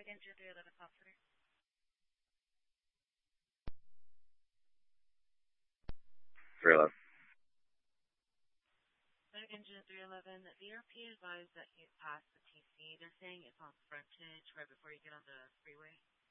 Engine 311 Call Center. Engine 311, the ERP advised that you passed the TC. They're saying it's on frontage right before you get on the freeway.